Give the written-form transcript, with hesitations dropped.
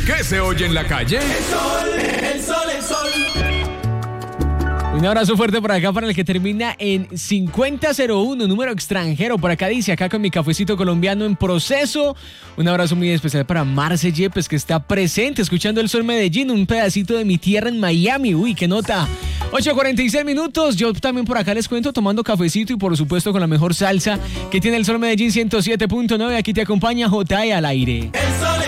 ¿Qué se oye en la calle? El sol. Un abrazo fuerte por acá para el que termina en 5001, número extranjero. Por acá dice, acá con mi cafecito colombiano en proceso. Un abrazo muy especial para Marce Yepes, que está presente escuchando El Sol Medellín, un pedacito de mi tierra en Miami. Uy, qué nota. 8:46 minutos. Yo también por acá les cuento, tomando cafecito y por supuesto con la mejor salsa que tiene El Sol Medellín 107.9. Aquí te acompaña J.E. al aire.